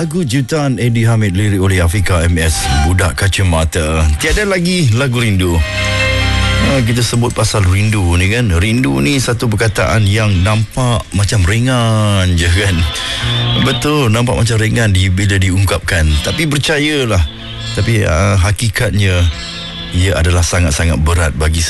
Lagu jutaan Eddie Hamid, lirik oleh Afika MS, Budak Kacamata. Tiada lagi lagu rindu. Kita sebut pasal rindu ni kan. Rindu ni satu perkataan yang nampak macam ringan je kan. Betul, nampak macam ringan bila diungkapkan. Tapi percayalah, hakikatnya ia adalah sangat-sangat berat bagi